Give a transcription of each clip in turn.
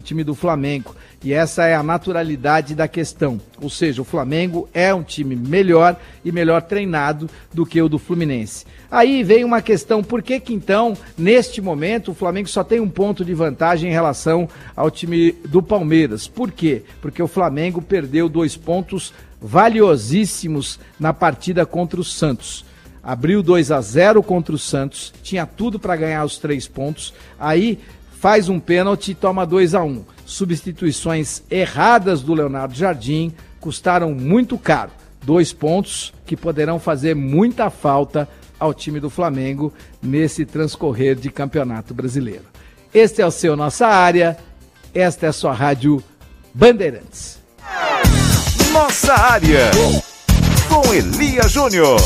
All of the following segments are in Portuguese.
time do Flamengo. E essa é a naturalidade da questão. Ou seja, o Flamengo é um time melhor e melhor treinado do que o do Fluminense. Aí vem uma questão, por que então, neste momento, o Flamengo só tem um ponto de vantagem em relação ao time do Palmeiras? Por quê? Porque o Flamengo perdeu 2 pontos valiosíssimos na partida contra o Santos. Abriu 2-0 contra o Santos, tinha tudo para ganhar os 3 pontos, aí faz um pênalti e toma 2-1. Substituições erradas do Leonardo Jardim custaram muito caro. 2 pontos que poderão fazer muita falta ao time do Flamengo nesse transcorrer de campeonato brasileiro. Este é o seu Nossa Área, esta é a sua Rádio Bandeirantes. Nossa Área, com Elia Júnior.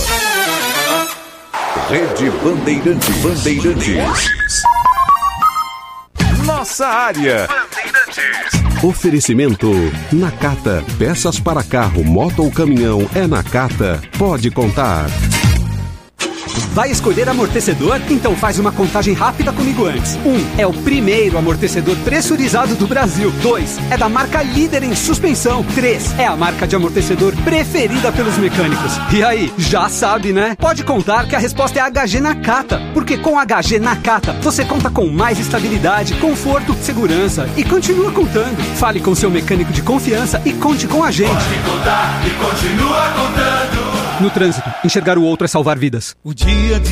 Rede Bandeirantes. Nossa Área. Oferecimento Nakata. Peças para carro, moto ou caminhão é Nakata. Pode contar. Vai escolher amortecedor? Então faz uma contagem rápida comigo antes. 1. É o primeiro amortecedor pressurizado do Brasil. 2. É da marca líder em suspensão. 3. É a marca de amortecedor preferida pelos mecânicos. E aí, já sabe, né? Pode contar que a resposta é HG Nakata. Porque com HG Nakata, você conta com mais estabilidade, conforto, segurança e continua contando. Fale com seu mecânico de confiança e conte com a gente. Pode contar e continua contando. No trânsito, enxergar o outro é salvar vidas. O dia